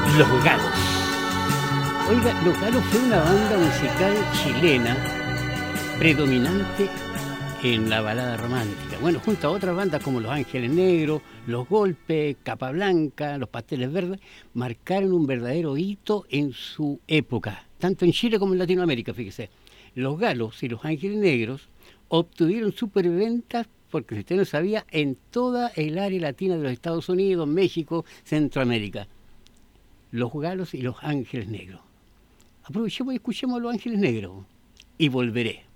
Los Galos. Oiga, Los Galos fue una banda musical chilena predominante en la balada romántica. Bueno, junto a otras bandas como Los Ángeles Negros, Los Golpes, Capa Blanca, Los Pasteles Verdes, marcaron un verdadero hito en su época, tanto en Chile como en Latinoamérica, fíjese. Los Galos y Los Ángeles Negros obtuvieron superventas, porque si usted no sabía, en toda el área latina de los Estados Unidos, México, Centroamérica. Los Galos y Los Ángeles Negros. Aprovechemos y escuchemos a Los Ángeles Negros y volveré.